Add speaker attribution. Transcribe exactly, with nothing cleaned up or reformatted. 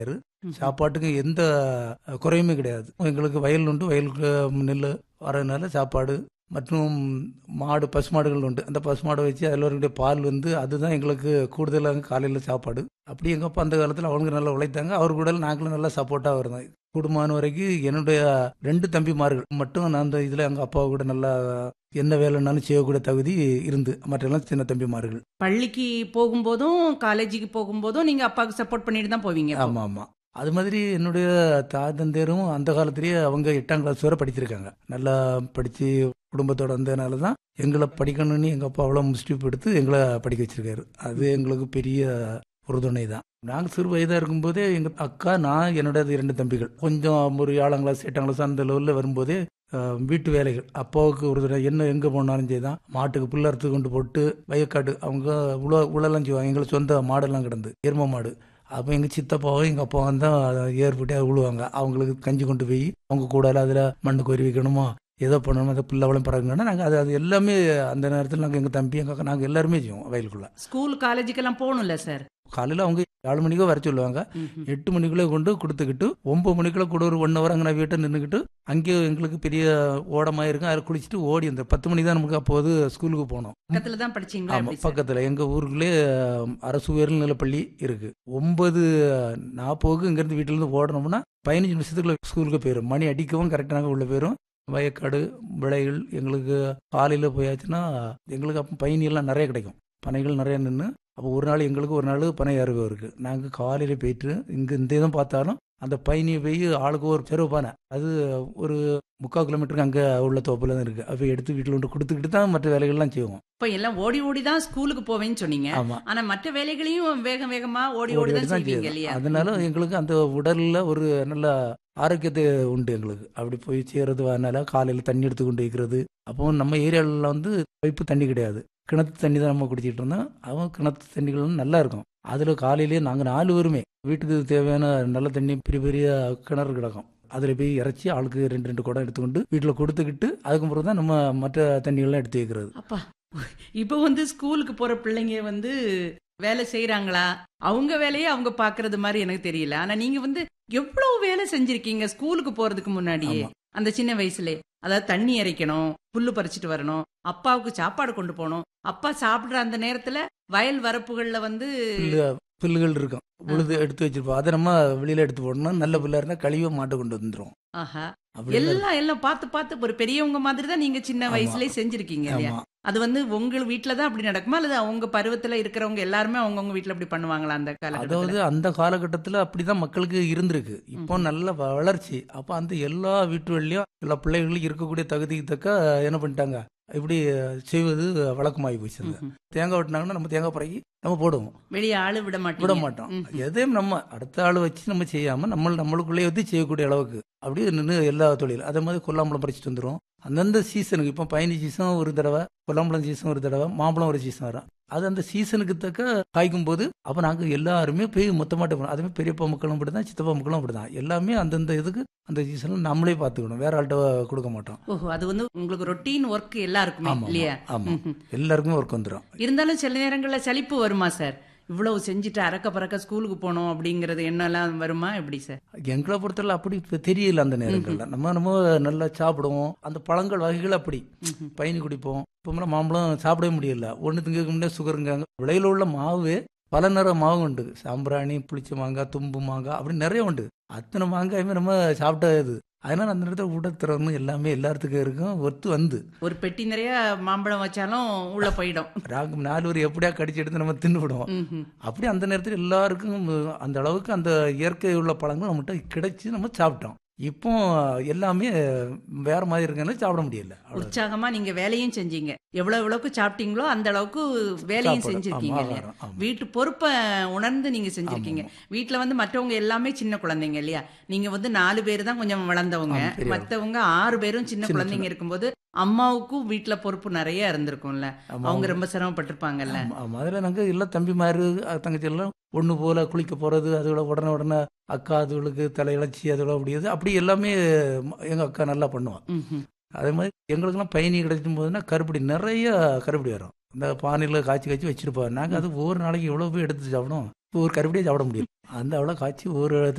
Speaker 1: சாப்பாட்டுக்கு எந்த குறையுமே கிடையாது. எங்களுக்கு வயல் உண்டு, வயலுக்கு நெல் வரதுனால சாப்பாடு மற்றும் மாடு பசுமாடுகள் உண்டு. அந்த பசுமாடை வச்சு அதில் வரக்கூடிய பால் வந்து அதுதான் எங்களுக்கு கூடுதலாக காலையில் சாப்பாடு. அப்படி எங்கள் அப்பா அந்த காலத்தில் அவங்க நல்லா உழைத்தாங்க. அவர் கூட நாங்களும் நல்லா சப்போர்ட்டாக இருந்தோம். குடும்பமான வரைக்கும் என்னுடைய ரெண்டு தம்பிமார்கள் மட்டும் நான் அந்த இதில் எங்கள் அப்பாவை கூட நல்லா என்ன வேலைனாலும் செய்யக்கூடிய தகுதி இருந்து, மற்றெல்லாம் சின்ன தம்பிமார்கள்.
Speaker 2: பள்ளிக்கு போகும்போதும் காலேஜுக்கு போகும்போதும் நீங்க அப்பாவுக்கு சப்போர்ட் பண்ணிட்டு தான் போவீங்க.
Speaker 1: ஆமாம் ஆமாம். அது மாதிரி என்னுடைய தாய் தந்தையரும் அந்த காலத்திலேயே அவங்க எட்டாம் கிளாஸ் வரை படிச்சிருக்காங்க. நல்லா படித்து குடும்பத்தோட வந்ததுனால தான் எங்களை படிக்கணும்னு எங்கள் அப்பா அவ்வளோ முஸ்டிப் எடுத்து எங்களை படிக்க வச்சிருக்காரு. அது எங்களுக்கு பெரிய உறுதுணை தான். நாங்கள் சிறு வயதாக இருக்கும்போதே எங்கள் அக்கா, நான், என்னோட இரண்டு தம்பிகள் கொஞ்சம் ஒரு ஏழாம் கிளாஸ் எட்டாம் கிளாஸ் அந்த லெவலில் வரும்போதே வீட்டு வேலைகள் அப்பாவுக்கு ஒரு என்ன எங்கே போனாலும் சரி தான் மாட்டுக்கு புல்லறுத்து கொண்டு போட்டு வயக்காடு அவங்க உழ உழலாம் செய்வாங்க. எங்களுக்கு சொந்த மாடெல்லாம் கிடந்து எரும மாடு. அப்போ எங்கள் சித்தப்பாவும் எங்கள் அப்பாவும் தான் ஏற்பட்டு உழுவாங்க. அவங்களுக்கு கஞ்சி கொண்டு போய் அவங்க கூட அதில் மண்ணு கோரி வைக்கணுமோ ஏதோ பண்ணணுமோ அதை புல்லவளம் பறக்கணும்னா நாங்கள் அது அது எல்லாமே அந்த நேரத்தில் நாங்கள் எங்கள் தம்பி எங்கள் நாங்கள் எல்லாருமே செய்வோம் வயலுக்குள்ள.
Speaker 2: ஸ்கூல் காலேஜுக்கெல்லாம் போகணும்ல சார்?
Speaker 1: காலையில் அவங்க ஏழு மணிக்கோ வர சொல்லுவாங்க. எட்டு மணிக்குள்ளே கொண்டு கொடுத்துக்கிட்டு ஒன்பது மணிக்குள்ளே கூட ஒரு ஒன் ஹவர் அங்கே வீட்டை நின்றுக்கிட்டு அங்கே எங்களுக்கு பெரிய ஓடமாக இருக்கும். அதில் குளிச்சுட்டு ஓடி அந்த பத்து மணி தான் நமக்கு அப்போது ஸ்கூலுக்கு போனோம்.
Speaker 2: பக்கத்தில் தான் படிச்சிங்களா?
Speaker 1: ஆமாம், பக்கத்தில் எங்கள் ஊருக்குள்ளே அரசு உயர்நிலைப்பள்ளி இருக்குது. ஒன்பது நாற்பதுக்கு இங்கேருந்து வீட்டிலேருந்து ஓடணும்னா பதினஞ்சு நிமிஷத்துக்குள்ள ஸ்கூலுக்கு போயிடும். மணி அடிக்கவும் கரெக்டாக உள்ள போயிடும். வயக்காடு விளைகள் எங்களுக்கு காலையில் போயாச்சுன்னா எங்களுக்கு அப்போ பயணியெல்லாம் நிறைய கிடைக்கும். பனைகள் நிறைய நின்று அப்போ ஒரு நாள் எங்களுக்கு ஒரு நாள் பனை அறுவை இருக்குது. நாங்கள் காலையில் போயிட்டு இங்கே இந்த இதுவும் பார்த்தாலும் அந்த பயணியை போய் ஆளுக்கு ஒரு செருவு பானை, அது ஒரு முக்கால் கிலோமீட்டருக்கு அங்கே உள்ள தோப்பில் தான் இருக்குது. அப்போ எடுத்து வீட்டில் கொண்டு கொடுத்துக்கிட்டு தான் மற்ற வேலைகள்லாம் செய்வோம்.
Speaker 2: இப்போ எல்லாம் ஓடி ஓடி தான் ஸ்கூலுக்கு போவேன்னு சொன்னீங்க.
Speaker 1: ஆமாம்.
Speaker 2: ஆனால் மற்ற வேலைகளையும் வேக வேகமாக ஓடி ஓடி தான் செய்வீங்க இல்லையா?
Speaker 1: அதனால எங்களுக்கு அந்த உடலில் ஒரு நல்ல ஆரோக்கியத்தை உண்டு எங்களுக்கு. அப்படி போய் செய்கிறது. அதனால காலையில் தண்ணி எடுத்து கொண்டு வைக்கிறது. அப்போ நம்ம ஏரியாவில் வந்து பைப்பு தண்ணி கிடையாது, கிணத்து தண்ணி தான் நம்ம குடிச்சிட்டு இருந்தோம். அவன் கிணத்து தண்ணிகள் நல்லா இருக்கும். அதில் காலையிலேயே நாங்கள் நாலு பேருமே வீட்டுக்கு தேவையான நல்ல தண்ணி பெரிய பெரிய கிணறு கிடக்கும். அதில் போய் இறச்சி ஆளுக்கு ரெண்டு ரெண்டு குடம் எடுத்துக்கொண்டு வீட்டில் கொடுத்துக்கிட்டு அதுக்கப்புறம் தான் நம்ம மற்ற தண்ணிகள்லாம் எடுத்து வைக்கிறது.
Speaker 2: அப்பா, இப்போ வந்து ஸ்கூலுக்கு போகிற பிள்ளைங்க வந்து வேலை செய்கிறாங்களா? அவங்க வேலையை அவங்க பார்க்கறது மாதிரி எனக்கு தெரியல. ஆனால் நீங்கள் வந்து எவ்வளவு வேலை செஞ்சிருக்கீங்க ஸ்கூலுக்கு போகிறதுக்கு முன்னாடியே, அந்த சின்ன வயசுலே. அதாவது தண்ணி இறைக்கணும், புல்லு பறிச்சுட்டு வரணும், அப்பாவுக்கு சாப்பாடு கொண்டு போகணும். அப்பா சாப்பிடுற அந்த நேரத்துல வயல் வரப்புகள்ல வந்து
Speaker 1: புல்லுகள் இருக்கும், உழுது எடுத்து வச்சிருப்போம். அதை நம்ம வெளியில எடுத்து போடணும். நல்ல புல்லா இருந்தா கழிவை மாட்டு கொண்டு வந்துடும்.
Speaker 2: ஆஹா, எல்லாம் எல்லாம் பார்த்து பார்த்து ஒரு பெரியவங்க மாதிரி தான் நீங்க சின்ன வயசுலயே செஞ்சிருக்கீங்க இல்லையா? அது வந்து உங்க வீட்டுலதான் அப்படி நடக்குமா அல்லது அவங்க பருவத்துல இருக்கிறவங்க எல்லாருமே அவங்கவுங்க வீட்டுல அப்படி பண்ணுவாங்களா அந்த காலகட்டத்துல?
Speaker 1: அதாவது அந்த காலகட்டத்துல அப்படிதான் மக்களுக்கு இருந்திருக்கு. இப்போ நல்ல வளர்ச்சி. அப்ப அந்த எல்லா வீட்டுகள்லயும் எல்லா பிள்ளைகளும் இருக்கக்கூடிய தகுதிக்கு தக்க என்ன பண்ணிட்டாங்க, இப்படி செய்வது வழக்கமாகி போச்சு. தேங்காய் வெட்டினாங்கன்னா நம்ம தேங்காய் பறக்கி நம்ம போடுவோம், வெளியே ஆளு விட மாட்டோம் விட மாட்டோம் எதையும் நம்ம அடுத்த ஆளு வச்சு நம்ம செய்யாம நம்ம நம்மளுக்குள்ளே வந்து செய்யக்கூடிய அளவுக்கு அப்படியே நின்று எல்லா தொழில். அதே மாதிரி கொல்லாம்பழம் பறிச்சுட்டு வந்துடும். அந்தந்த சீசனுக்கு இப்போ பயணி சீசன் ஒரு தடவை, கொல்லாம்பழம் சீசன் ஒரு தடவை, மாம்பழம் ஒரு சீசன் வரும். அது அந்த சீசனுக்கு தக்க காய்க்கும் போது அப்போ நாங்கள் எல்லாருமே போய் மொத்தமாட்ட போகணும். அதுமாதிரி பெரியப்பா மக்களும் அப்படி தான், சித்தப்பா மக்களும் அப்படி தான். எல்லாமே அந்தந்த இதுக்கு அந்த சீசனில் நம்மளே பார்த்துக்கணும், வேற ஆள்கிட்ட கொடுக்க மாட்டோம்.
Speaker 2: ஓஹோ, அது வந்து உங்களுக்கு ரொட்டீன் ஒர்க் எல்லாருக்குமே இல்லையா?
Speaker 1: ஆமாம், எல்லாருக்குமே ஒர்க் வந்துடும்.
Speaker 2: இருந்தாலும் சில நேரங்களில் சலிப்பு வருமா சார்? இவ்வளவு செஞ்சுட்டு அறக்க பறக்க ஸ்கூலுக்கு போனோம் அப்படிங்கறது என்னெல்லாம் வருமா எப்படி சார்?
Speaker 1: எங்களை பொறுத்தவரை அப்படி தெரியல. அந்த நேரங்கள்ல நம்ம நம்ம நல்லா சாப்பிடுவோம். அந்த பழங்கள் வகைகள் அப்படி பயணி குடிப்போம். இப்போ மாம்பழம் சாப்பிடவே முடியல, ஒன்று திங்க முன்னே சுகருங்காங்க. விலையில உள்ள மாவு பல நிற மாவு உண்டு, சாம்பிராணி, புளிச்ச மாங்காய், தும்பு மாங்காய், அப்படி நிறைய உண்டு. அத்தனை மாங்காயுமே நம்ம சாப்பிட்டது. அதனால அந்த நேரத்தில் உடத்திறன்னு எல்லாமே எல்லாத்துக்கும் இருக்கும். ஒத்து வந்து
Speaker 2: ஒரு பெட்டி நிறைய மாம்பழம் வச்சாலும் உள்ள போயிடும்.
Speaker 1: நாங்கள் நாலு ஒரு எப்படியா கடிச்சு எடுத்து நம்ம தின்னுவிடுவோம். அப்படி அந்த நேரத்தில் எல்லாருக்கும் அந்த அளவுக்கு அந்த இயற்கை உள்ள பழங்கள் நம்மகிட்ட கிடைச்சி நம்ம சாப்பிட்டோம். இப்போ எல்லாமே வேற மாதிரி இருக்கனால சாப்பிட முடியல.
Speaker 2: உற்சாகமா நீங்க வேலையும் செஞ்சீங்க, எவ்வளவு எவ்வளவுக்கு சாப்பிட்டீங்களோ அந்த அளவுக்கு வேலையும் செஞ்சிருக்கீங்க இல்லையா? வீட்டு பொறுப்பை உணர்ந்து நீங்க செஞ்சிருக்கீங்க. வீட்டுல வந்து மற்றவங்க எல்லாமே சின்ன குழந்தைங்க இல்லையா? நீங்க வந்து நாலு பேர் தான் கொஞ்சம் வளர்ந்தவங்க, மற்றவங்க ஆறு பேரும் சின்ன குழந்தைங்க இருக்கும்போது அம்மாவுக்கும் வீட்டுல பொறுப்பு நிறைய இருந்திருக்கும்ல, அவங்க ரொம்ப சிரமப்பட்டிருப்பாங்கல்ல.
Speaker 1: முதல்ல நாங்க எல்லாம் தம்பி மாதிரி தங்கச்சி எல்லாம் ஒண்ணு போல குளிக்க போறது, அதோட உடனே உடனே அக்கா அதுகளுக்கு தலையிழச்சி அதோட அப்படியாது அப்படி எல்லாமே எங்க அக்கா நல்லா பண்ணுவான். அதே மாதிரி எங்களுக்கெல்லாம் பயணி கிடைக்கும் போதுன்னா கருப்படி நிறைய கருப்படி வரும். இந்த பானையில் காய்ச்சி காய்ச்சி வச்சிருப்போம். நாங்கள் அது ஒவ்வொரு நாளைக்கு எவ்வளோ போய் எடுத்து சாப்பிடும். ஒரு கருப்படியே சாப்பிட முடியும். அந்த அவளை காய்ச்சி ஒரு